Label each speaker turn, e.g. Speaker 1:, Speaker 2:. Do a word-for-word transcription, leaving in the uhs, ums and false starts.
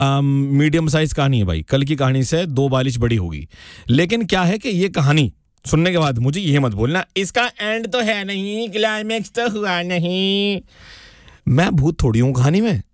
Speaker 1: Medium size कहानी है भाई, कल की कहानी से दो बालिश बड़ी होगी। लेकिन क्या है कि ये कहानी सुनने के बाद मुझे ये मत बोलना इसका एंड तो है नहीं, क्लाइमैक्स तो हुआ नहीं। मैं भूत थोड़ी हूँ कहानी में,